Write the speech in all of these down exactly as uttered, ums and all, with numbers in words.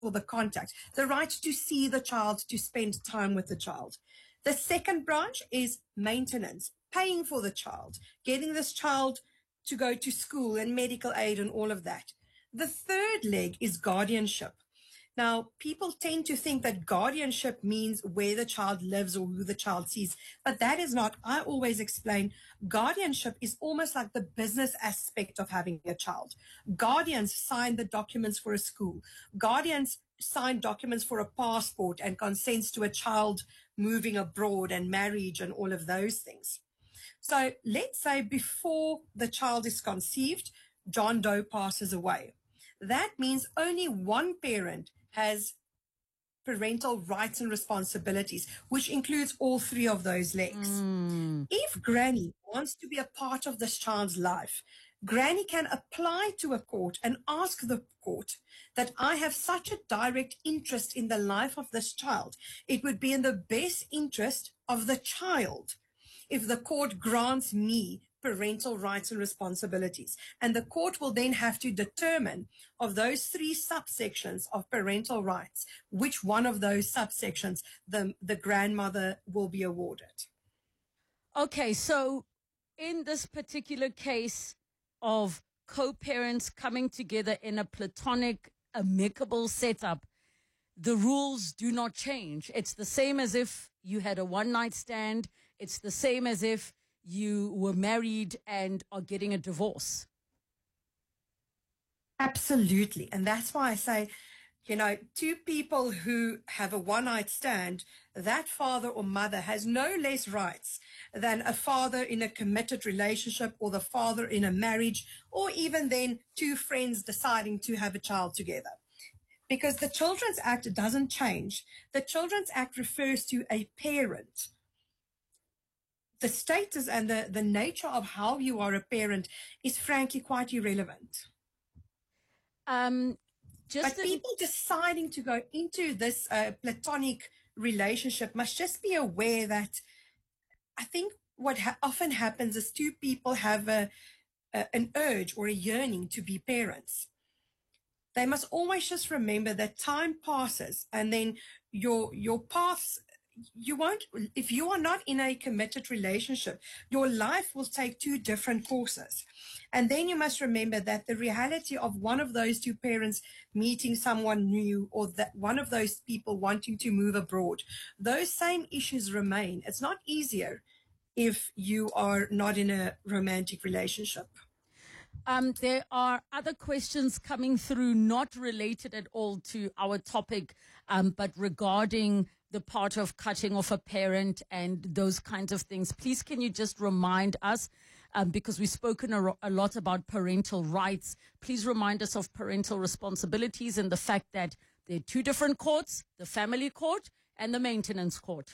or the contact, the right to see the child, to spend time with the child. The second branch is maintenance, paying for the child, getting this child to go to school and medical aid and all of that. The third leg is guardianship. Now, people tend to think that guardianship means where the child lives or who the child sees, but that is not. I always explain guardianship is almost like the business aspect of having a child. Guardians sign the documents for a school. Guardians sign documents for a passport and consents to a child moving abroad and marriage and all of those things. So let's say before the child is conceived, John Doe passes away. That means only one parent has parental rights and responsibilities, which includes all three of those legs. Mm. If Granny wants to be a part of this child's life, Granny can apply to a court and ask the court that I have such a direct interest in the life of this child. It would be in the best interest of the child if the court grants me parental rights and responsibilities. And the court will then have to determine of those three subsections of parental rights, which one of those subsections the, the grandmother will be awarded. Okay, so in this particular case of co-parents coming together in a platonic, amicable setup, the rules do not change. It's the same as if you had a one-night stand. It's the same as if you were married and are getting a divorce. Absolutely. And that's why I say, you know, two people who have a one-night stand, that father or mother has no less rights than a father in a committed relationship or the father in a marriage, or even then two friends deciding to have a child together. Because the Children's Act doesn't change. The Children's Act refers to a parent. The status and the, the nature of how you are a parent is frankly quite irrelevant. Um, just but people deciding to go into this uh, platonic relationship must just be aware that I think what ha- often happens is two people have a, a, an urge or a yearning to be parents. They must always just remember that time passes and then your your paths, you won't, if you are not in a committed relationship, your life will take two different courses. And then you must remember that the reality of one of those two parents meeting someone new or that one of those people wanting to move abroad, those same issues remain. It's not easier if you are not in a romantic relationship. Um, there are other questions coming through, not related at all to our topic, um, but regarding the part of cutting off a parent and those kinds of things. Please, can you just remind us, um, because we've spoken a, a lot about parental rights, please remind us of parental responsibilities and the fact that there are two different courts, the family court and the maintenance court.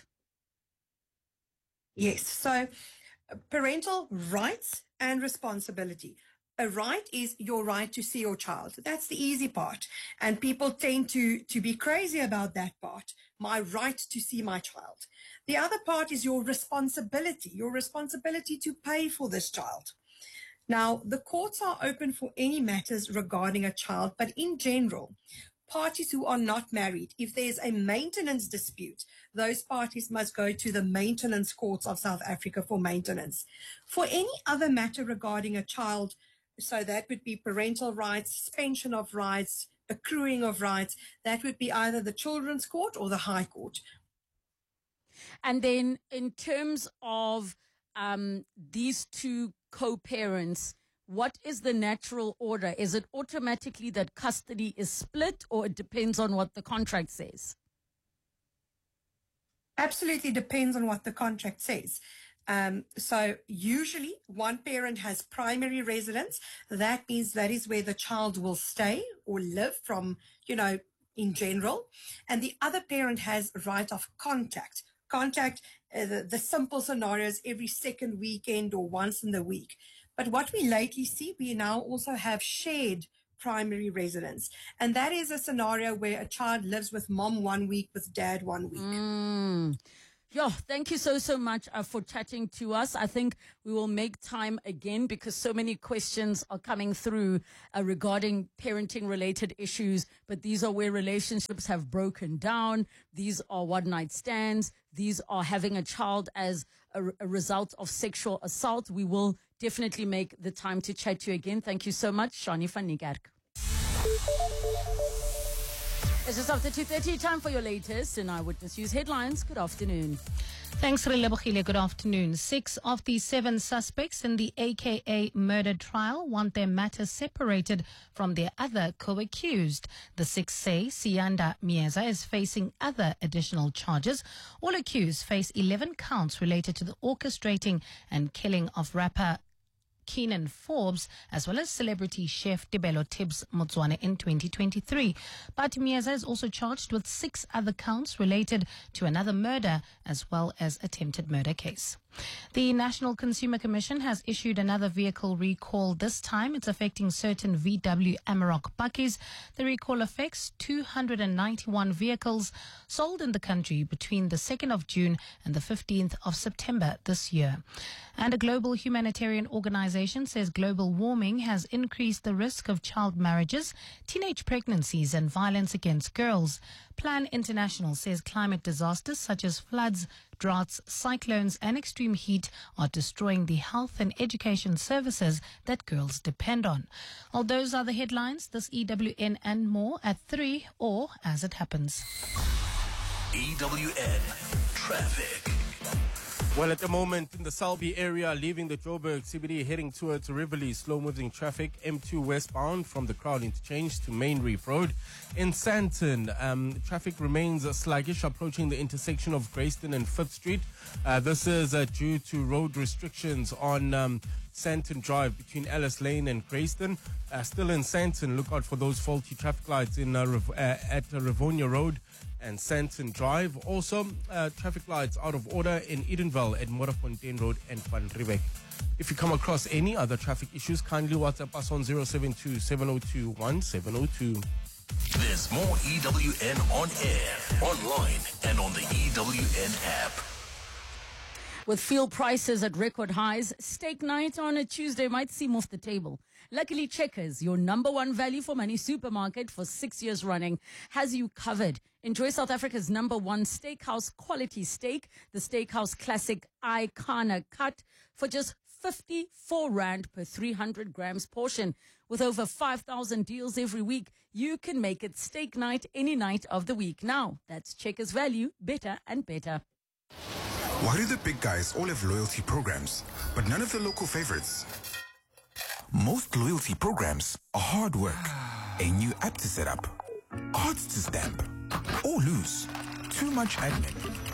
Yes, so parental rights and responsibility. A right is your right to see your child. That's the easy part. And people tend to, to be crazy about that part. My right to see my child. The other part is your responsibility, your responsibility to pay for this child. Now, the courts are open for any matters regarding a child, but in general, parties who are not married, if there's a maintenance dispute, those parties must go to the maintenance courts of South Africa for maintenance. For any other matter regarding a child, so that would be parental rights, suspension of rights, accruing of rights. That would be either the Children's Court or the High Court. And then in terms of um, these two co-parents, what is the natural order? Is it automatically that custody is split, or it depends on what the contract says? Absolutely depends on what the contract says. Um, so usually one parent has primary residence. That means that is where the child will stay or live from, you know, in general. And the other parent has right of contact. Contact, uh, the, the simple scenarios every second weekend or once in the week. But what we lately see, we now also have shared primary residence. And that is a scenario where a child lives with mom one week, with dad one week. Mm. Yeah, thank you so, so much uh, for chatting to us. I think we will make time again because so many questions are coming through uh, regarding parenting-related issues, but these are where relationships have broken down. These are one-night stands. These are having a child as a, a result of sexual assault. We will definitely make the time to chat to you again. Thank you so much, Shani van Niekerk. It's just after two thirty, time for your latest in Eyewitness News headlines. Good afternoon. Thanks, Relebogile. Good afternoon. Six of the seven suspects in the A K A murder trial want their matters separated from their other co-accused. The six say Siyanda Mieza is facing other additional charges. All accused face eleven counts related to the orchestrating and killing of rapper Keenan Forbes, as well as celebrity chef Tebelo Tibbs Motswane in twenty twenty-three. But Mieza is also charged with six other counts related to another murder, as well as attempted murder case. The National Consumer Commission has issued another vehicle recall. This time it's affecting certain V W Amarok bakkies. The recall affects two hundred ninety-one vehicles sold in the country between the second of June and the fifteenth of September this year. And a global humanitarian organization says global warming has increased the risk of child marriages, teenage pregnancies and violence against girls. Plan International says climate disasters such as floods, droughts, cyclones and extreme heat are destroying the health and education services that girls depend on. All those are the headlines. This E W N and more at three or as it happens. E W N Traffic. Well, at the moment in the Selby area, leaving the Joburg C B D, heading towards Rivoli, slow-moving traffic, M two westbound from the Crowd Interchange to Main Reef Road. In Sandton, um, traffic remains sluggish approaching the intersection of Grayston and Fifth Street. Uh, this is uh, due to road restrictions on um, Sandton Drive between Ellis Lane and Grayston. Uh, still in Sandton, look out for those faulty traffic lights in uh, Riv- uh, at uh, Rivonia Road and Sandton Drive. Also, uh, traffic lights out of order in Edenville at Morafontein Road and Van Riebeek. If you come across any other traffic issues, kindly WhatsApp us on zero seven two, seven zero two, one seven zero two. There's more E W N on air, online, and on the E W N app. With fuel prices at record highs, steak night on a Tuesday might seem off the table. Luckily, Checkers, your number one value for money supermarket for six years running, has you covered. Enjoy South Africa's number one steakhouse quality steak, the Steakhouse Classic Icona Cut, for just fifty-four rand per three hundred grams portion. With over five thousand deals every week, you can make it steak night any night of the week. Now, that's Checkers value, better and better. Why do the big guys all have loyalty programs, but none of the local favorites? Most loyalty programs are hard work, a new app to set up, cards to stamp, or lose. Too much admin.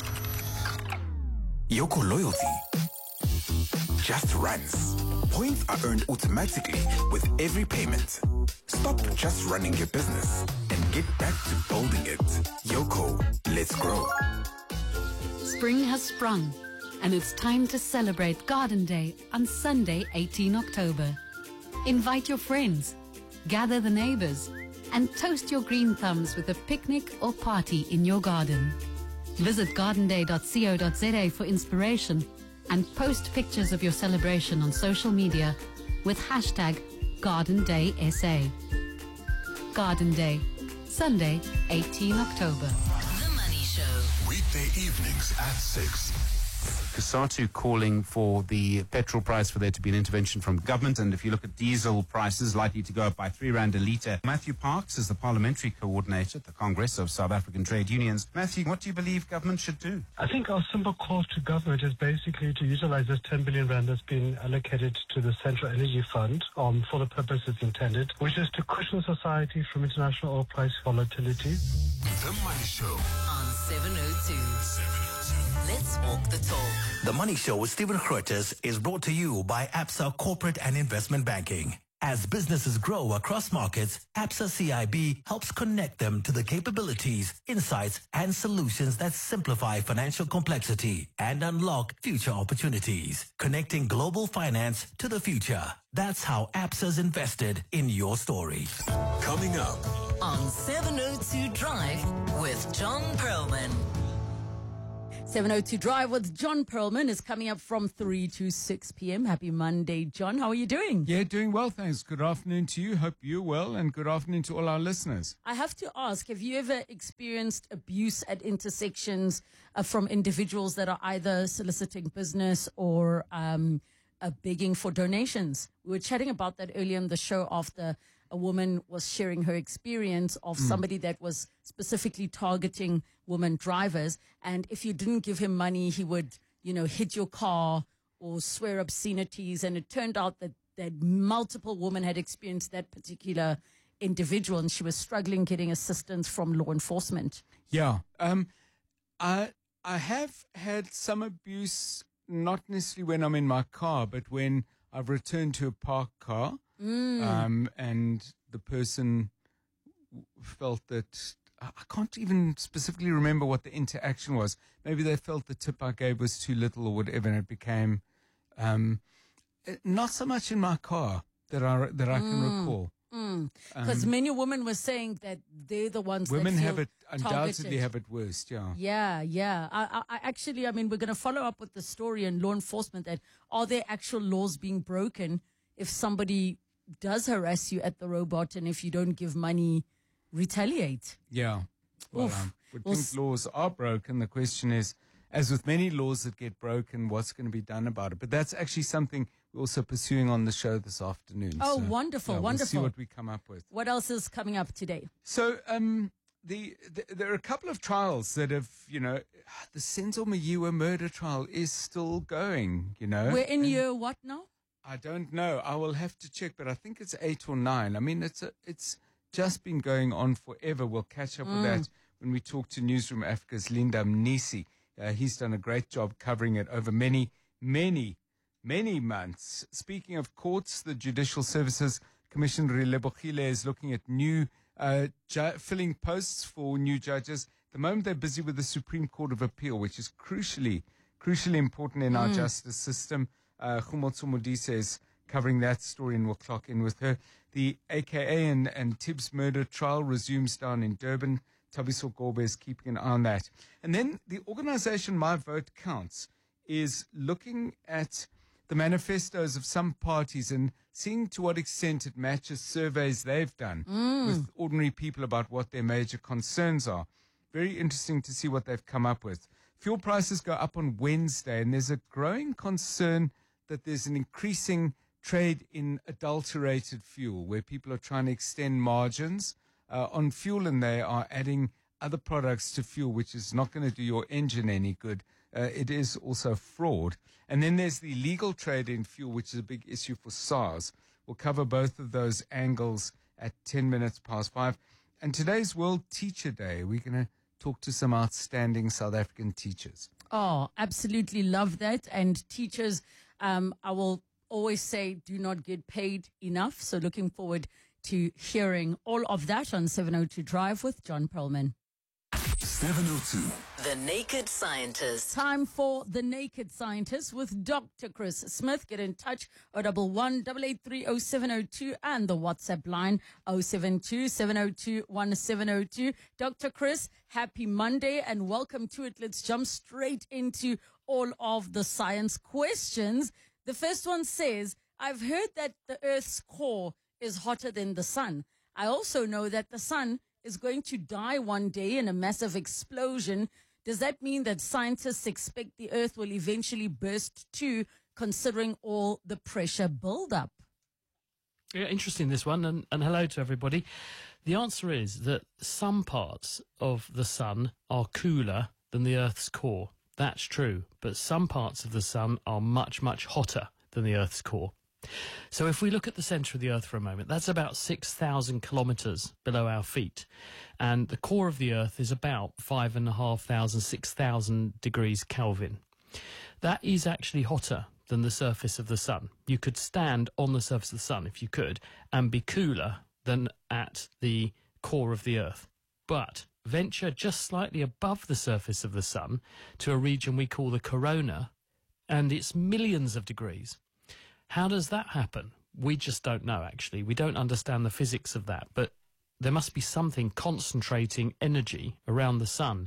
Yoko Loyalty just runs. Points are earned automatically with every payment. Stop just running your business and get back to building it. Yoko, let's grow. Spring has sprung, and it's time to celebrate Garden Day on Sunday, eighteenth of October. Invite your friends, gather the neighbors, and toast your green thumbs with a picnic or party in your garden. Visit garden day dot co dot za for inspiration and post pictures of your celebration on social media with hashtag Garden Day S A. Garden Day, Sunday, eighteenth of October. Weekday evenings at six. COSATU calling for the petrol price for there to be an intervention from government. And if you look at diesel prices, likely to go up by three rand a litre. Matthew Parks is the parliamentary coordinator at the Congress of South African Trade Unions. Matthew, what do you believe government should do? I think our simple call to government is basically to utilize this ten billion rand that's been allocated to the Central Energy Fund um, for the purpose it's intended, which is to cushion society from international oil price volatility. The Money Show on seven oh two. Let's walk the talk. The Money Show with Stephen Grootes is brought to you by Absa Corporate and Investment Banking. As businesses grow across markets, Absa C I B helps connect them to the capabilities, insights, and solutions that simplify financial complexity and unlock future opportunities. Connecting global finance to the future. That's how Absa's invested in your story. Coming up on seven oh two Drive with John Perlman. seven oh two Drive with John Perlman is coming up from three to six p.m. Happy Monday, John. How are you doing? Yeah, doing well, thanks. Good afternoon to you. Hope you're well, and good afternoon to all our listeners. I have to ask, have you ever experienced abuse at intersections uh, from individuals that are either soliciting business or um, uh, begging for donations? We were chatting about that earlier in the show after a woman was sharing her experience of mm. somebody that was specifically targeting women drivers. And if you didn't give him money, he would, you know, hit your car or swear obscenities. And it turned out that, that multiple women had experienced that particular individual, and she was struggling getting assistance from law enforcement. Yeah. Um, I, I have had some abuse, not necessarily when I'm in my car, but when I've returned to a parked car. Mm. Um, and the person felt that, I can't even specifically remember what the interaction was. Maybe they felt the tip I gave was too little or whatever, and it became um, not so much in my car that I, that I can mm. recall. Because mm. um, many women were saying that they're the ones women that feel have it undoubtedly targeted. have it worst. Yeah, yeah, yeah. I, I, I actually, I mean, we're going to follow up with the story and law enforcement. That are there actual laws being broken if somebody does harass you at the robot, and if you don't give money, retaliate? Yeah. Well, I would think s- laws are broken. The question is, as with many laws that get broken, what's going to be done about it? But that's actually something we're also pursuing on the show this afternoon. Oh, so, wonderful, yeah, wonderful. We'll see what we come up with. What else is coming up today? So, um, the, the there are a couple of trials that have, you know, the Senzo Mayiwa murder trial is still going, you know. We're in year what now? I don't know. I will have to check, but I think it's eight or nine. I mean, it's a, it's just been going on forever. We'll catch up mm. with that when we talk to Newsroom Africa's Linda Mnisi. Uh, he's done a great job covering it over many, many, many months. Speaking of courts, the Judicial Services Commissioner Relebogile is looking at new uh, ju- filling posts for new judges. At the moment, they're busy with the Supreme Court of Appeal, which is crucially, crucially important in mm. our justice system. Uh, Khumotso Modise is covering that story, and we'll clock in with her. The A K A and, and Tibbs murder trial resumes down in Durban. Tabiso Gobe is keeping an eye on that. And then the organization My Vote Counts is looking at the manifestos of some parties and seeing to what extent it matches surveys they've done mm. with ordinary people about what their major concerns are. Very interesting to see what they've come up with. Fuel prices go up on Wednesday, and there's a growing concern that there's an increasing trade in adulterated fuel where people are trying to extend margins uh, on fuel, and they are adding other products to fuel, which is not going to do your engine any good. Uh, it is also fraud. And then there's the illegal trade in fuel, which is a big issue for SARS. We'll cover both of those angles at ten minutes past five. And today's World Teacher Day. We're going to talk to some outstanding South African teachers. Oh, absolutely love that. And teachers, um, I will always say, do not get paid enough. So looking forward to hearing all of that on seven oh two Drive with John Perlman. seven oh two. The Naked Scientist. Time for The Naked Scientist with Doctor Chris Smith. Get in touch oh one one, eight eight three, oh seven oh two and the WhatsApp line oh seven two, seven oh two, one seven oh two. Doctor Chris, happy Monday and welcome to it. Let's jump straight into all of the science questions. The first one says, I've heard that the Earth's core is hotter than the sun. I also know that the sun is going to die one day in a massive explosion. Does that mean that scientists expect the Earth will eventually burst too, considering all the pressure buildup? Yeah, interesting, this one, and, and hello to everybody. The answer is that some parts of the sun are cooler than the Earth's core. That's true, but some parts of the sun are much, much hotter than the Earth's core. So if we look at the centre of the Earth for a moment, that's about six thousand kilometres below our feet. And the core of the Earth is about five thousand five hundred, six thousand degrees Kelvin. That is actually hotter than the surface of the sun. You could stand on the surface of the sun, if you could, and be cooler than at the core of the Earth. But venture just slightly above the surface of the sun to a region we call the corona, and it's millions of degrees. How does that happen? We just don't know, actually. We don't understand the physics of that, but there must be something concentrating energy around the sun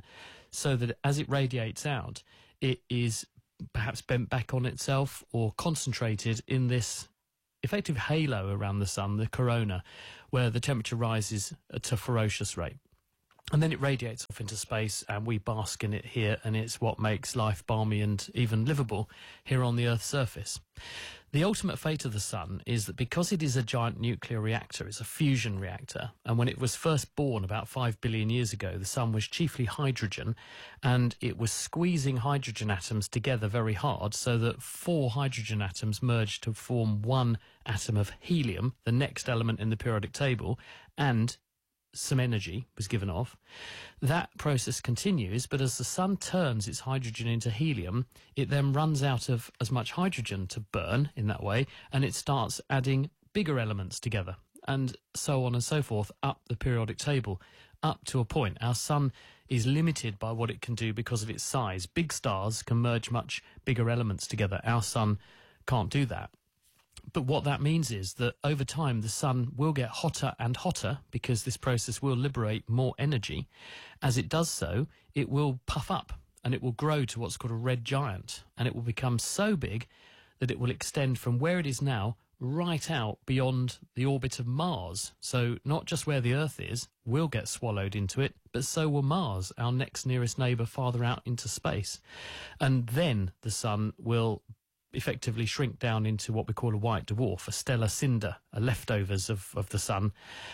so that as it radiates out, it is perhaps bent back on itself or concentrated in this effective halo around the sun, the corona, where the temperature rises at a ferocious rate. And then it radiates off into space, and we bask in it here, and it's what makes life balmy and even livable here on the Earth's surface. The ultimate fate of the sun is that because it is a giant nuclear reactor, it's a fusion reactor, and when it was first born about five billion years ago, the sun was chiefly hydrogen, and it was squeezing hydrogen atoms together very hard so that four hydrogen atoms merged to form one atom of helium, the next element in the periodic table, and some energy was given off. That process continues, but as the sun turns its hydrogen into helium, it then runs out of as much hydrogen to burn in that way, and it starts adding bigger elements together, and so on and so forth up the periodic table, up to a point. Our sun is limited by what it can do because of its size. Big stars can merge much bigger elements together. Our sun can't do that. But what that means is that over time the sun will get hotter and hotter because this process will liberate more energy. As it does so, it will puff up and it will grow to what's called a red giant, and it will become so big that it will extend from where it is now right out beyond the orbit of Mars. So not just where the Earth is will get swallowed into it, but so will Mars, our next nearest neighbour, farther out into space. And then the sun will effectively shrink down into what we call a white dwarf, a stellar cinder, a leftovers of, of the sun,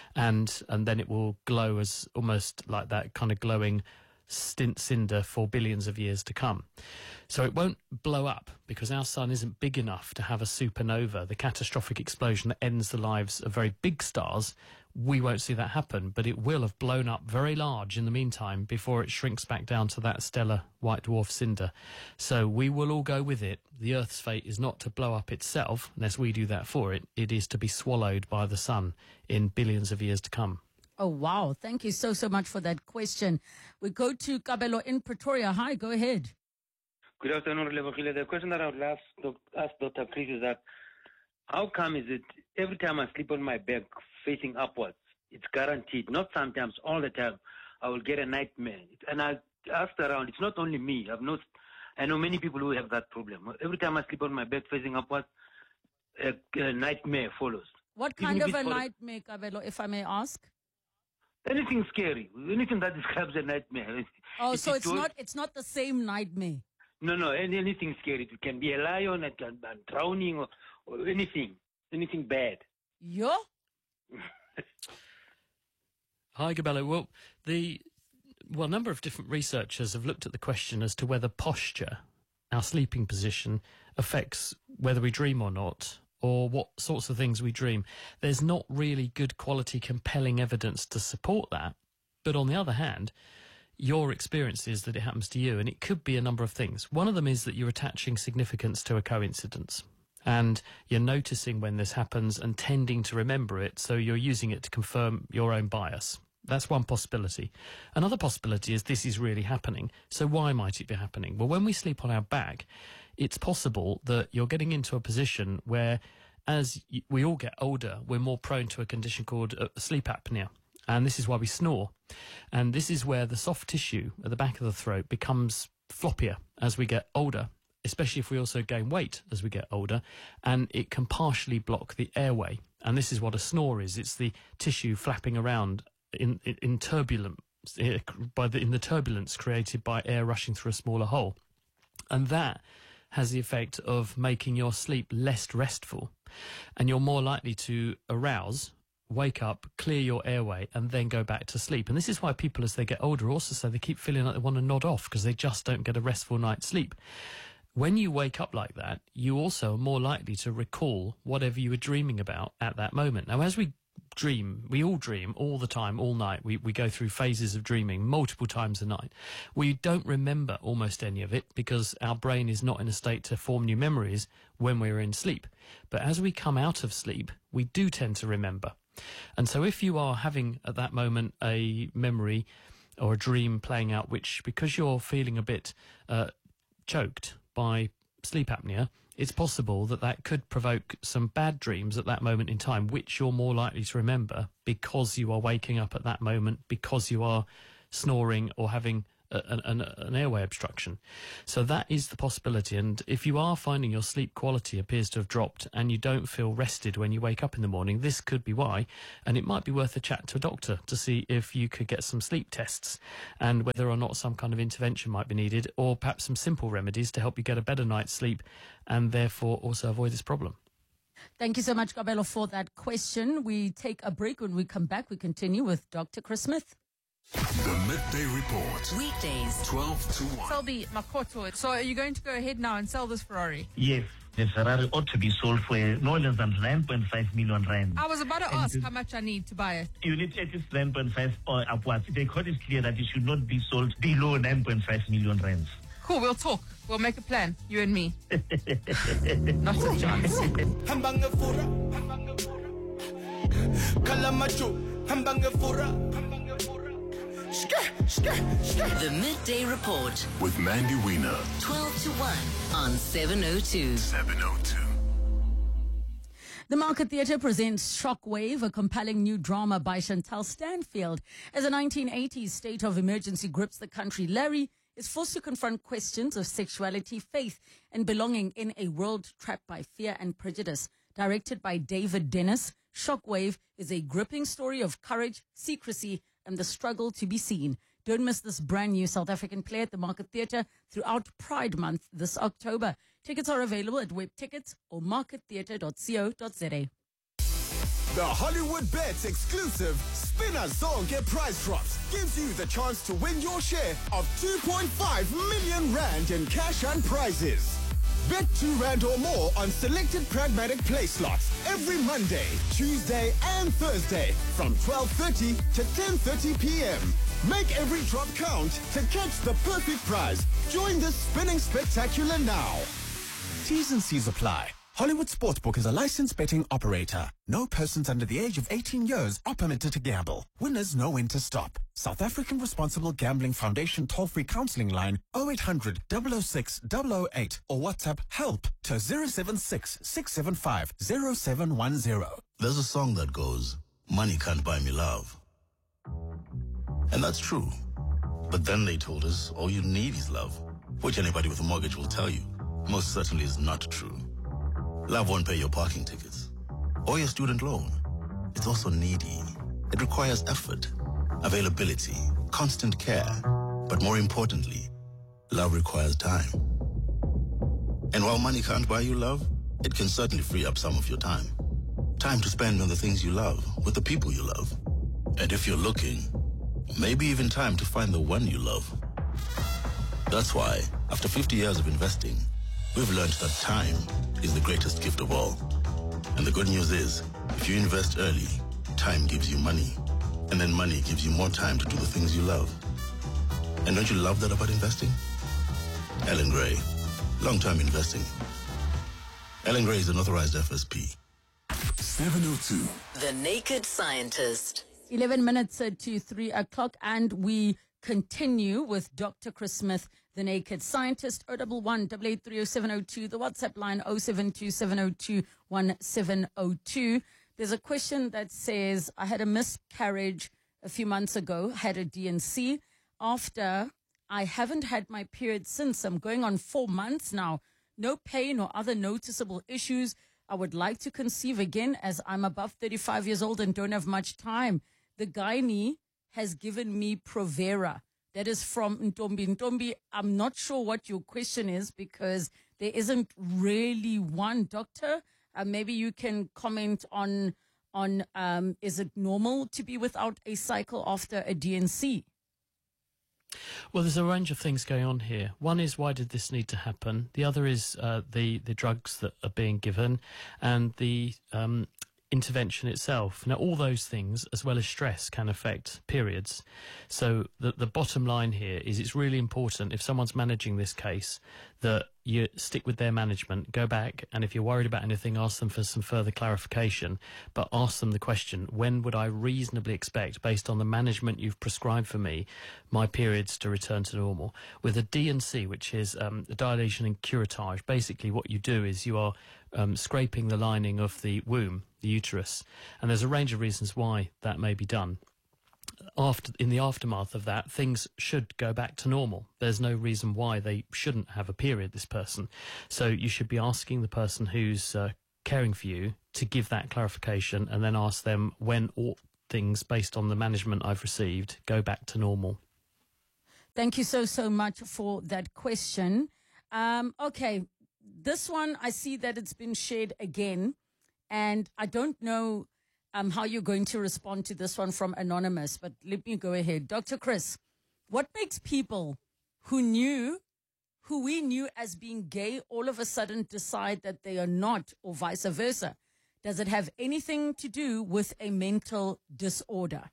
and and then it will glow as almost like that kind of glowing stint cinder for billions of years to come. So it won't blow up because our sun isn't big enough to have a supernova, the catastrophic explosion that ends the lives of very big stars. We won't see that happen, but it will have blown up very large in the meantime before it shrinks back down to that stellar white dwarf cinder. So we will all go with it. The Earth's fate is not to blow up itself, unless we do that for it. It is to be swallowed by the sun in billions of years to come. Oh, wow. Thank you so, so much for that question. We go to Kabelo in Pretoria. Hi, go ahead. Good afternoon, Lebohile. The question that I would ask, ask Doctor Chris is that how come is it every time I sleep on my back facing upwards, it's guaranteed, not sometimes, all the time, I will get a nightmare. And I asked around, it's not only me. I've noticed, I know many people who have that problem. Every time I sleep on my back facing upwards, a, a nightmare follows. What kind Even of a nightmare, Kabelo, if I may ask? Anything scary, anything that describes a nightmare. Oh, if so it's not it's not the same nightmare. No, no, any, anything scary. It can be a lion, it can be drowning, or, or anything, anything bad. Yeah. Hi, Kabelo. Well, the well, a number of different researchers have looked at the question as to whether posture, our sleeping position, affects whether we dream or not, or what sorts of things we dream. There's not really good quality, compelling evidence to support that. But on the other hand, your experience is that it happens to you, and it could be a number of things. One of them is that you're attaching significance to a coincidence, and you're noticing when this happens and tending to remember it, so you're using it to confirm your own bias. That's one possibility. Another possibility is this is really happening, so why might it be happening? Well, when we sleep on our back, it's possible that you're getting into a position where, as we all get older, we're more prone to a condition called uh, sleep apnea. And this is why we snore. And this is where the soft tissue at the back of the throat becomes floppier as we get older, especially if we also gain weight as we get older, and it can partially block the airway. And this is what a snore is. It's the tissue flapping around in, in, in turbulence, by the, in the turbulence created by air rushing through a smaller hole. And that has the effect of making your sleep less restful, and you're more likely to arouse, wake up, clear your airway, and then go back to sleep. And this is why people, as they get older, also say they keep feeling like they want to nod off because they just don't get a restful night's sleep. When you wake up like that, you also are more likely to recall whatever you were dreaming about at that moment. Now, as we dream, we all dream all the time, all night. We, we go through phases of dreaming multiple times a night. We don't remember almost any of it because our brain is not in a state to form new memories when we're in sleep. But as we come out of sleep, we do tend to remember. And so if you are having at that moment a memory or a dream playing out, which because you're feeling a bit uh, choked by sleep apnea, it's possible that that could provoke some bad dreams at that moment in time, which you're more likely to remember because you are waking up at that moment, because you are snoring or having An, an, an airway obstruction. So that is the possibility. And if you are finding your sleep quality appears to have dropped and you don't feel rested when you wake up in the morning, this could be why. And it might be worth a chat to a doctor to see if you could get some sleep tests and whether or not some kind of intervention might be needed, or perhaps some simple remedies to help you get a better night's sleep and therefore also avoid this problem. Thank you so much, Kabelo, for that question. We take a break. When we come back, we continue with Doctor Chris Smith. The Midday Report. Weekdays, twelve to one. Selby Makoto. So are you going to go ahead now and sell this Ferrari? Yes. The Ferrari ought to be sold for no less than nine point five million rand. I was about to And ask it- how much I need to buy it. You need at least nine point five or upwards. The court is clear that it should not be sold below nine point five million rands. Cool, we'll talk. We'll make a plan, you and me. Not a chance. Hambangafura, Kalamacho, Hambangafura, The Midday Report With Mandy Wiener. twelve to one on seven oh two. seven oh two. The Market Theatre presents Shockwave, a compelling new drama by Chantal Stanfield. As the nineteen eighties state of emergency grips the country, Larry is forced to confront questions of sexuality, faith, and belonging in a world trapped by fear and prejudice. Directed by David Dennis, Shockwave is a gripping story of courage, secrecy, and the struggle to be seen. Don't miss this brand new South African play at the Market Theatre throughout Pride Month this October. Tickets are available at web tickets or market theatre dot co dot za. The Hollywood Bets exclusive Spinner Zonke prize drops gives you the chance to win your share of two point five million rand in cash and prizes. Bet two rand or more on selected pragmatic play slots every Monday, Tuesday and Thursday from twelve thirty to ten thirty p.m. Make every drop count to catch the perfect prize. Join the spinning spectacular now. T's and C's apply. Hollywood Sportsbook is a licensed betting operator. No persons under the age of eighteen years are permitted to gamble. Winners know when to stop. South African Responsible Gambling Foundation toll-free counseling line oh eight hundred, double oh six, double oh eight or WhatsApp HELP to zero seven six, six seven five, zero seven one zero. There's a song that goes, money can't buy me love. And that's true. But then they told us all you need is love, which anybody with a mortgage will tell you most certainly is not true. Love won't pay your parking tickets or your student loan. It's also needy. It requires effort, availability, constant care. But more importantly, love requires time. And while money can't buy you love, it can certainly free up some of your time. Time to spend on the things you love, with the people you love. And if you're looking, maybe even time to find the one you love. That's why, after fifty years of investing, we've learned that time is the greatest gift of all. And the good news is, if you invest early, time gives you money. And then money gives you more time to do the things you love. And don't you love that about investing? Ellen Gray, long-term investing. Ellen Gray is an authorized F S P. seven oh two. The Naked Scientist. eleven minutes to three o'clock, and we continue with Doctor Chris Smith, the Naked Scientist. oh one one, eight eight three oh seven oh two, the WhatsApp line oh seven two seven oh two one seven oh two. There's a question that says, I had a miscarriage a few months ago, had a D and C. After, I haven't had my period since. I'm going on four months now. No pain or other noticeable issues. I would like to conceive again as I'm above thirty-five years old and don't have much time. The gynae has given me Provera. That is from Ntombi. Ntombi, I'm not sure what your question is because there isn't really one doctor. Uh, maybe you can comment on, on um, is it normal to be without a cycle after a D and C? Well, there's a range of things going on here. One is, why did this need to happen? The other is uh, the, the drugs that are being given and the um, intervention itself. Now, all those things, as well as stress, can affect periods. So the, the bottom line here is it's really important, if someone's managing this case, that you stick with their management, go back, and if you're worried about anything, ask them for some further clarification, but ask them the question, when would I reasonably expect, based on the management you've prescribed for me, my periods to return to normal? With a D and C, which is um, dilation and curettage, basically what you do is you are um, scraping the lining of the womb, the uterus, and there's a range of reasons why that may be done. after in the aftermath of that, things should go back to normal. There's no reason why they shouldn't have a period, this person. So you should be asking the person who's uh, caring for you to give that clarification, and then ask them when all things, based on the management I've received, go back to normal. Thank you so, so much for that question. Um, okay, this one, I see that it's been shared again, and I don't know um, how you're going to respond to this one from Anonymous, but let me go ahead. Doctor Chris, what makes people who knew, who we knew as being gay, all of a sudden decide that they are not, or vice versa? Does it have anything to do with a mental disorder?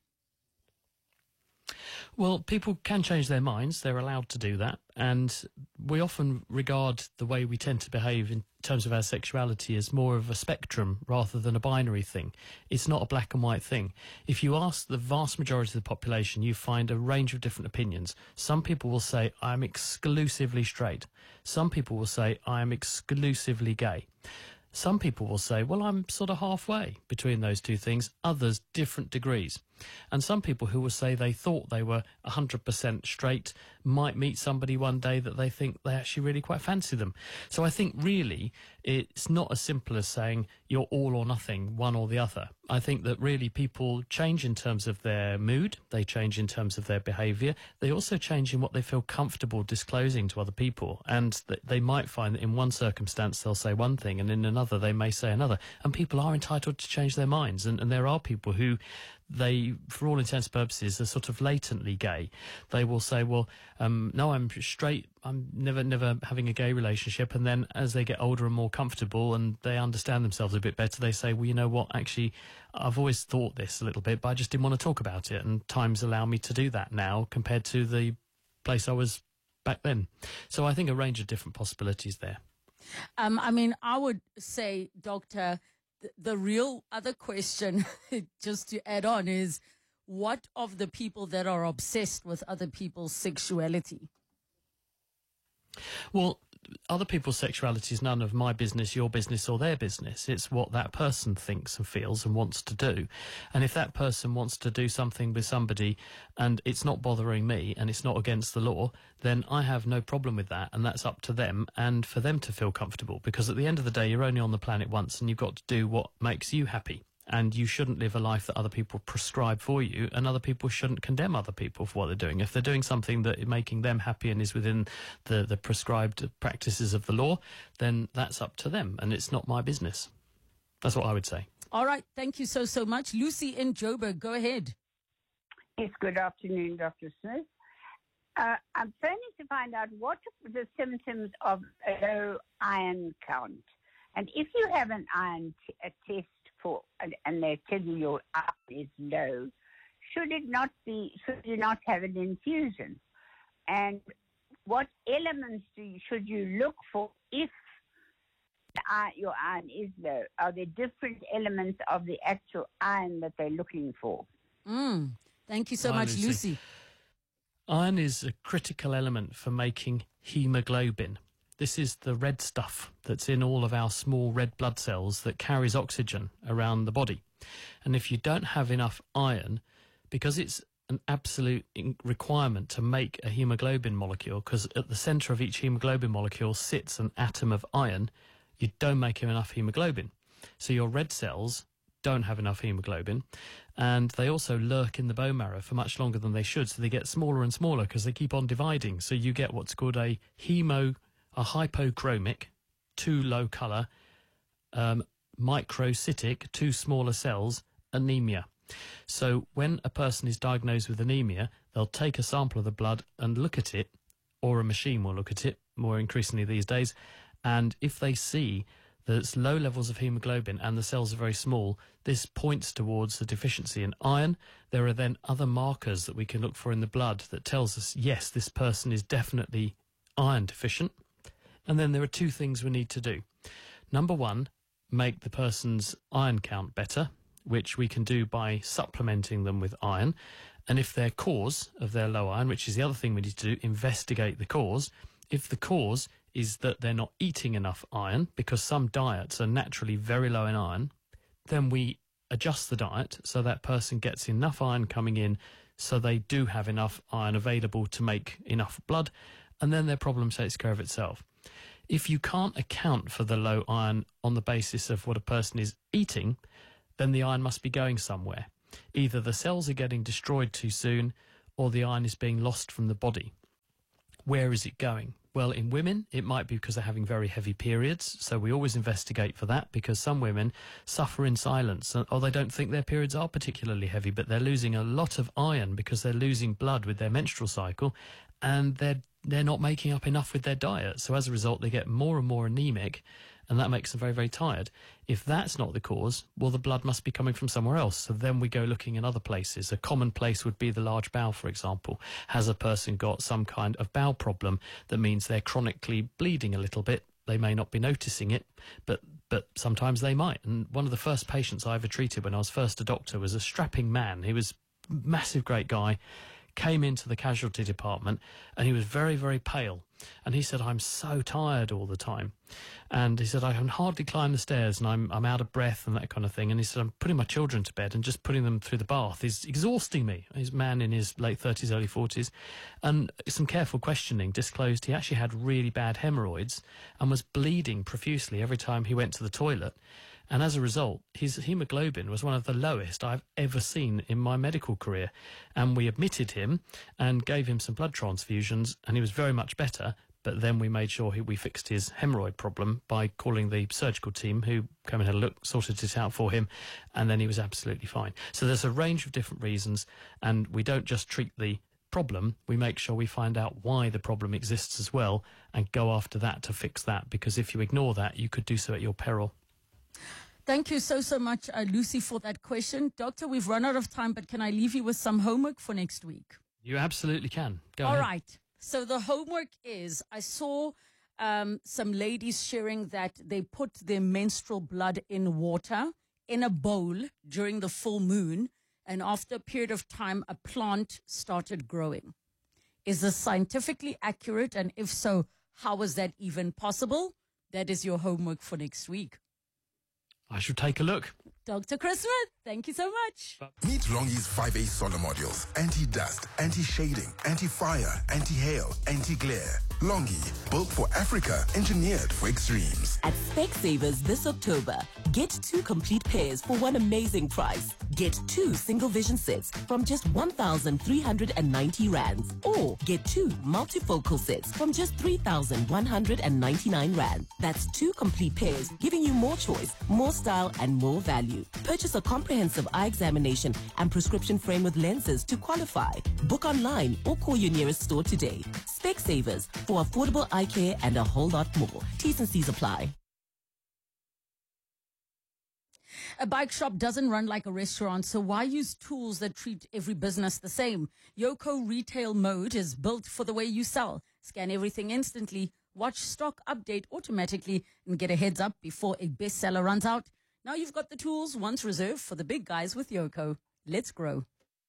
Well, people can change their minds. They're allowed to do that. And we often regard the way we tend to behave in terms of our sexuality as more of a spectrum rather than a binary thing. It's not a black and white thing. If you ask the vast majority of the population, you find a range of different opinions. Some people will say, I'm exclusively straight. Some people will say, I am exclusively gay. Some people will say, well, I'm sort of halfway between those two things, others different degrees. And some people who will say they thought they were one hundred percent straight might meet somebody one day that they think they actually really quite fancy them. So I think really it's not as simple as saying you're all or nothing, one or the other. I think that really people change in terms of their mood, they change in terms of their behaviour, they also change in what they feel comfortable disclosing to other people. And th- they might find that in one circumstance they'll say one thing and in another they may say another. And people are entitled to change their minds. And, and there are people who they, for all intents and purposes, are sort of latently gay. They will say, well, um, no, I'm straight, I'm never, never having a gay relationship. And then as they get older and more comfortable and they understand themselves a bit better, they say, well, you know what, actually, I've always thought this a little bit, but I just didn't want to talk about it. And times allow me to do that now compared to the place I was back then. So I think a range of different possibilities there. Um, I mean, I would say, Doctor, the, the real other question, just to add on, is what of the people that are obsessed with other people's sexuality? Well, other people's sexuality is none of my business, your business, or their business. It's what that person thinks and feels and wants to do. And if that person wants to do something with somebody and it's not bothering me and it's not against the law, then I have no problem with that, and that's up to them and for them to feel comfortable. Because at the end of the day, you're only on the planet once and you've got to do what makes you happy. And you shouldn't live a life that other people prescribe for you, and other people shouldn't condemn other people for what they're doing. If they're doing something that is making them happy and is within the, the prescribed practices of the law, then that's up to them, and it's not my business. That's what I would say. All right. Thank you so, so much. Lucy in Joburg, go ahead. Yes, good afternoon, Doctor Smith. Uh, I'm phoning to find out what are the symptoms of a low iron count. And if you have an iron t- a test for, and, and they tell you your iron is low, should it not be, should you not have an infusion? And what elements do you, should you look for if the iron, your iron is low? Are there different elements of the actual iron that they're looking for? Mm. Thank you so Hi, much, Lucy. Lucy. Iron is a critical element for making hemoglobin. This is the red stuff that's in all of our small red blood cells that carries oxygen around the body. And if you don't have enough iron, because it's an absolute requirement to make a hemoglobin molecule, because at the centre of each hemoglobin molecule sits an atom of iron, you don't make enough hemoglobin. So your red cells don't have enough hemoglobin, and they also lurk in the bone marrow for much longer than they should, so they get smaller and smaller because they keep on dividing. So you get what's called a hemo a hypochromic, too low colour, um, microcytic, too smaller cells, anemia. So when a person is diagnosed with anemia, they'll take a sample of the blood and look at it, or a machine will look at it, more increasingly these days, and if they see that it's low levels of hemoglobin and the cells are very small, this points towards a deficiency in iron. There are then other markers that we can look for in the blood that tells us, yes, this person is definitely iron deficient. And then there are two things we need to do. Number one, make the person's iron count better, which we can do by supplementing them with iron. And if their cause of their low iron, which is the other thing we need to do, investigate the cause. If the cause is that they're not eating enough iron, because some diets are naturally very low in iron, then we adjust the diet so that person gets enough iron coming in so they do have enough iron available to make enough blood, and then their problem takes care of itself. If you can't account for the low iron on the basis of what a person is eating, then the iron must be going somewhere. Either the cells are getting destroyed too soon, or the iron is being lost from the body. Where is it going? Well, in women, it might be because they're having very heavy periods, so we always investigate for that, because some women suffer in silence, or they don't think their periods are particularly heavy, but they're losing a lot of iron because they're losing blood with their menstrual cycle, and they're they're not making up enough with their diet. So as a result, they get more and more anemic, and that makes them very, very tired. If that's not the cause, well, the blood must be coming from somewhere else. So then we go looking in other places. A common place would be the large bowel, for example. Has a person got some kind of bowel problem that means they're chronically bleeding a little bit? They may not be noticing it, but but sometimes they might. And one of the first patients I ever treated when I was first a doctor was a strapping man. He was a massive, great guy. Came into the casualty department, and he was very, very pale. And he said, I'm so tired all the time. And he said, I can hardly climb the stairs, and I'm I'm out of breath and that kind of thing. And he said, I'm putting my children to bed, and just putting them through the bath is exhausting me. He's a man in his late thirties, early forties. And some careful questioning disclosed he actually had really bad hemorrhoids and was bleeding profusely every time he went to the toilet. And as a result, his hemoglobin was one of the lowest I've ever seen in my medical career. And we admitted him and gave him some blood transfusions, and he was very much better. But then we made sure he, we fixed his hemorrhoid problem by calling the surgical team, who came and had a look, sorted it out for him, and then he was absolutely fine. So there's a range of different reasons, and we don't just treat the problem, we make sure we find out why the problem exists as well, and go after that to fix that, because if you ignore that, you could do so at your peril. Thank you so, so much, uh, Lucy, for that question. Doctor, we've run out of time, but can I leave you with some homework for next week? You absolutely can. Go All ahead. right. So the homework is, I saw um, some ladies sharing that they put their menstrual blood in water in a bowl during the full moon, and after a period of time, a plant started growing. Is this scientifically accurate? And if so, how is that even possible? That is your homework for next week. I should take a look. Doctor Chris Smith, thank you so much. Meet Longi's five A solar modules. Anti-dust, anti-shading, anti-fire, anti-hail, anti-glare. Longi, built for Africa, engineered for extremes. At Specsavers this October, get two complete pairs for one amazing price. Get two single vision sets from just one thousand three hundred ninety rands. Or get two multifocal sets from just three thousand one hundred ninety-nine rand. That's two complete pairs, giving you more choice, more style, and more value. Purchase a comprehensive eye examination and prescription frame with lenses to qualify. Book online or call your nearest store today. Specsavers, for affordable eye care and a whole lot more. T's and C's apply. A bike shop doesn't run like a restaurant, so why use tools that treat every business the same? Yoco Retail Mode is built for the way you sell. Scan everything instantly, watch stock update automatically, and get a heads up before a bestseller runs out. Now you've got the tools once reserved for the big guys with Yoco. Let's grow.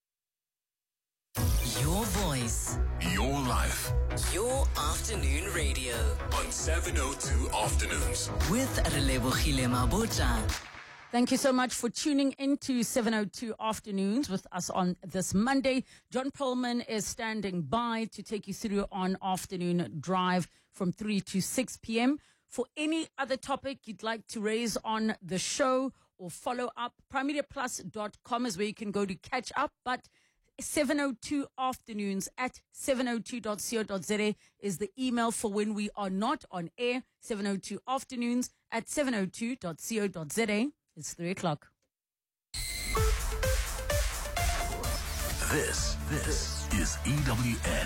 Your voice. Your life. Your afternoon radio. On seven oh two Afternoons. With Relebogile Mabota. Thank you so much for tuning into seven oh two Afternoons with us on this Monday. John Perlman is standing by to take you through on Afternoon Drive from three to six p.m. For any other topic you'd like to raise on the show or follow up, prime media plus dot com is where you can go to catch up. But seven oh two Afternoons at seven oh two dot co dot za is the email for when we are not on air. seven oh two Afternoons at seven oh two dot co dot za. It's three o'clock. This, this is E W N.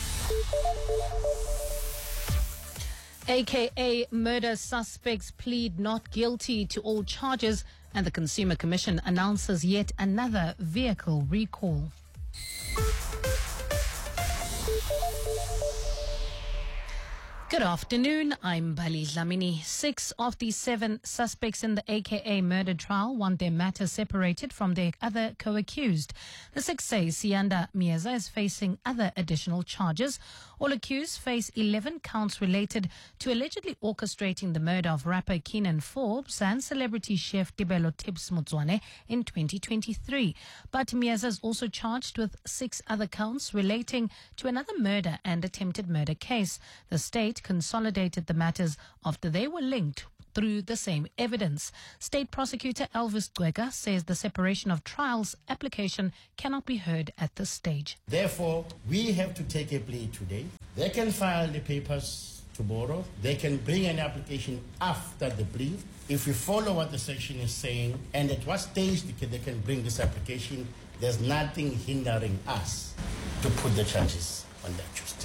A K A murder suspects plead not guilty to all charges, and the Consumer Commission announces yet another vehicle recall. Good afternoon, I'm Bali Dlamini. Six of the seven suspects in the A K A murder trial want their matter separated from their other co-accused. The six say Sianda Mieza is facing other additional charges. All accused face eleven counts related to allegedly orchestrating the murder of rapper Keenan Forbes and celebrity chef Tibelo Tibbs Motswane in twenty twenty-three. But Mieza is also charged with six other counts relating to another murder and attempted murder case. The state consolidated the matters after they were linked through the same evidence. State Prosecutor Elvis Gwega says the separation of trials application cannot be heard at this stage. Therefore, we have to take a plea today. They can file the papers tomorrow. They can bring an application after the plea. If we follow what the section is saying and at what stage they can, they can bring this application, there's nothing hindering us to put the charges on that Tuesday.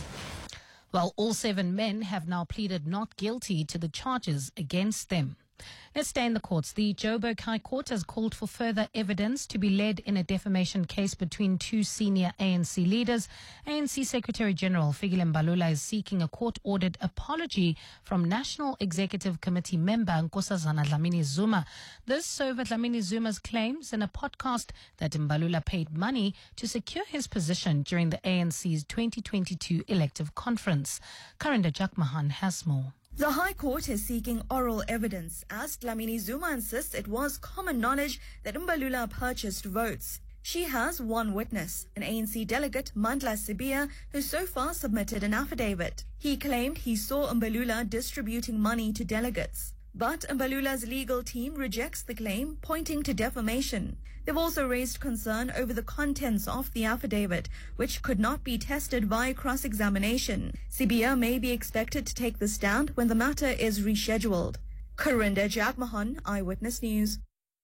Well, all seven men have now pleaded not guilty to the charges against them. Let's stay in the courts. The Joburg High Court has called for further evidence to be led in a defamation case between two senior A N C leaders. A N C Secretary General Fikile Mbalula is seeking a court-ordered apology from National Executive Committee member Nkosazana Dlamini Zuma. This over Dlamini Zuma's claims in a podcast that Mbalula paid money to secure his position during the A N C's twenty twenty-two elective conference. Karinda Jakmahan has more. The High Court is seeking oral evidence as Dlamini Zuma insists it was common knowledge that Mbalula purchased votes. She has one witness, an A N C delegate, Mandla Sibia, who so far submitted an affidavit. He claimed he saw Mbalula distributing money to delegates. But Mbalula's legal team rejects the claim, pointing to defamation. They've also raised concern over the contents of the affidavit, which could not be tested via cross-examination. Sibia may be expected to take the stand when the matter is rescheduled. Karinda Jagmohan, Eyewitness News.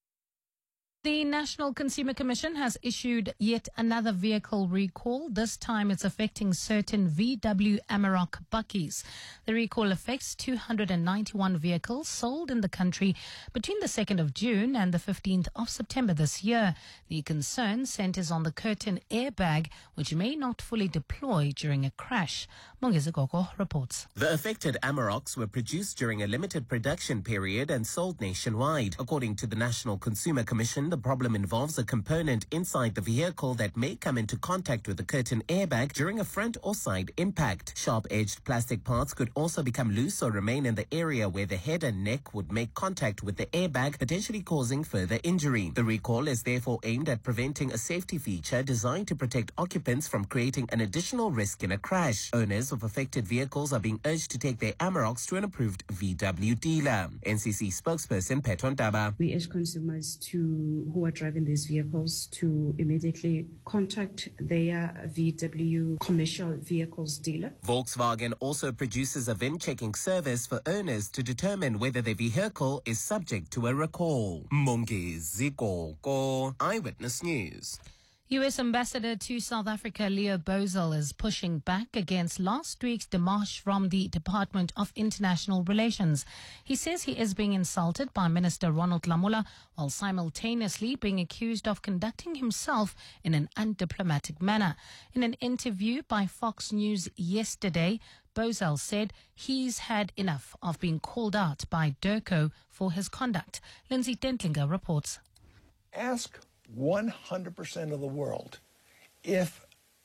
The National Consumer Commission has issued yet another vehicle recall. This time it's affecting certain V W Amarok buckies. The recall affects two hundred ninety-one vehicles sold in the country between the second of June and the fifteenth of September this year. The concern centers on the curtain airbag, which may not fully deploy during a crash. Mongezi Gogo reports. The affected Amaroks were produced during a limited production period and sold nationwide. According to the National Consumer Commission, the problem involves a component inside the vehicle that may come into contact with the curtain airbag during a front or side impact. Sharp-edged plastic parts could also become loose or remain in the area where the head and neck would make contact with the airbag, potentially causing further injury. The recall is therefore aimed at preventing a safety feature designed to protect occupants from creating an additional risk in a crash. Owners of affected vehicles are being urged to take their Amaroks to an approved V W dealer. N C C spokesperson Peton Daba. We urge consumers to who are driving these vehicles to immediately contact their V W commercial vehicles dealer. Volkswagen also produces a V I N checking service for owners to determine whether their vehicle is subject to a recall. Mongezi Gogo, Eyewitness News. U S Ambassador to South Africa Leo Bozel is pushing back against last week's demarche from the Department of International Relations. He says he is being insulted by Minister Ronald Lamola while simultaneously being accused of conducting himself in an undiplomatic manner. In an interview by Fox News yesterday, Bozel said he's had enough of being called out by DIRCO for his conduct. Lindsay Dentlinger reports. Ask one hundred percent of the world if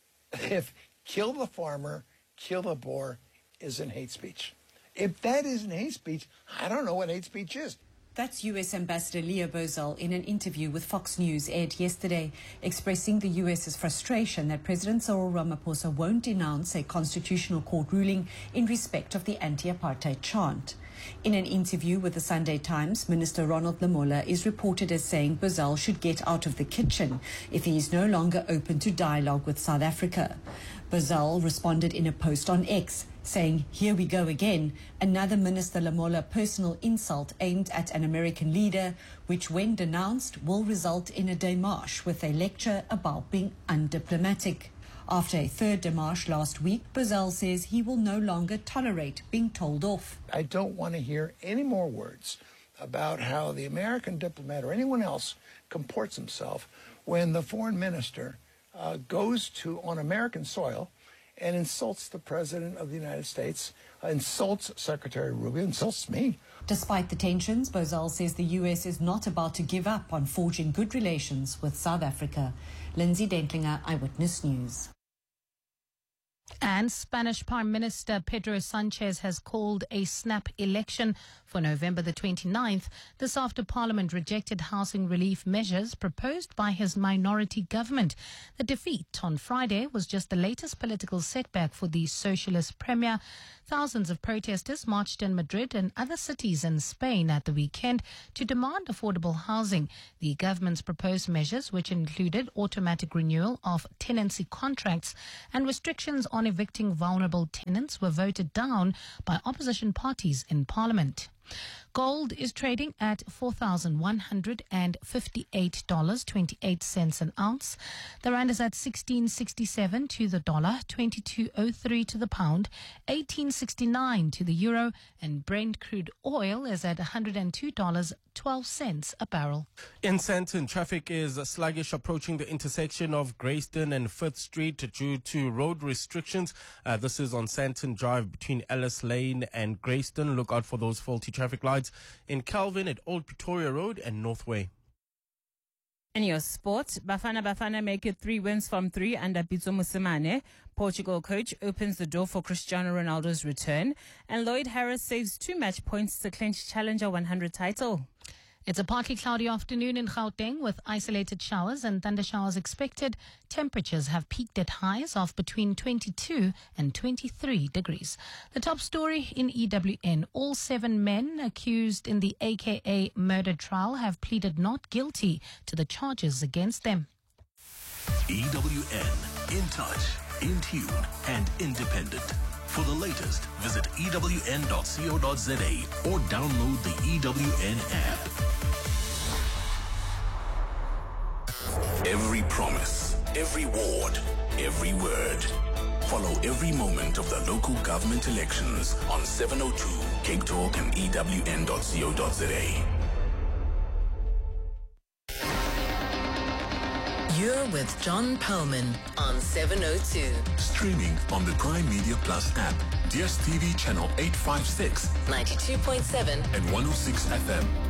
if kill the farmer, kill the boar isn't hate speech. If that isn't hate speech, I don't know what hate speech is. That's U S Ambassador Leo Bozel in an interview with Fox News aired yesterday, expressing the US's frustration that President Cyril Ramaphosa won't denounce a constitutional court ruling in respect of the anti-apartheid chant. In an interview with the Sunday Times, Minister Ronald Lamola is reported as saying Bozel should get out of the kitchen if he is no longer open to dialogue with South Africa. Bozel responded in a post on X, saying, "Here we go again, another Minister Lamola personal insult aimed at an American leader, which when denounced will result in a démarche with a lecture about being undiplomatic." After a third démarche last week, Bozel says he will no longer tolerate being told off. I don't want to hear any more words about how the American diplomat or anyone else comports himself when the foreign minister uh, goes to on American soil and insults the President of the United States, uh, insults Secretary Rubio, insults me. Despite the tensions, Bozal says the U S is not about to give up on forging good relations with South Africa. Lindsay Dentlinger, Eyewitness News. And Spanish Prime Minister Pedro Sanchez has called a snap election for November the twenty-ninth. This after Parliament rejected housing relief measures proposed by his minority government. The defeat on Friday was just the latest political setback for the socialist premier. Thousands of protesters marched in Madrid and other cities in Spain at the weekend to demand affordable housing. The government's proposed measures, which included automatic renewal of tenancy contracts and restrictions on evicting vulnerable tenants, were voted down by opposition parties in Parliament. Gold is trading at four thousand one hundred fifty-eight dollars and twenty-eight cents an ounce. The rand is at sixteen sixty-seven to the dollar, twenty-two oh three to the pound, eighteen sixty-nine to the euro, and Brent crude oil is at one hundred two dollars and twelve cents a barrel. In Sandton, traffic is sluggish approaching the intersection of Grayston and Fifth Street due to road restrictions. Uh, this is on Sandton Drive between Ellis Lane and Grayston. Look out for those faulty traffic lights in Calvin at Old Pretoria Road and Northway. In your sport, Bafana Bafana make it three wins from three under Pitso Mosimane. Portugal coach opens the door for Cristiano Ronaldo's return. And Lloyd Harris saves two match points to clinch Challenger one hundred title. It's a partly cloudy afternoon in Gauteng with isolated showers and thunder showers expected. Temperatures have peaked at highs of between twenty-two and twenty-three degrees. The top story in E W N. All seven men accused in the A K A murder trial have pleaded not guilty to the charges against them. E W N, in touch, in tune, and independent. For the latest, visit E W N dot co dot za or download the E W N app. Every promise, every ward, every word. Follow every moment of the local government elections on seven oh two, Cape Talk and E W N dot co dot za. You're with John Perlman on seven oh two. Streaming on the Prime Media Plus app, D S T V channel eight fifty-six, ninety-two point seven and one oh six F M.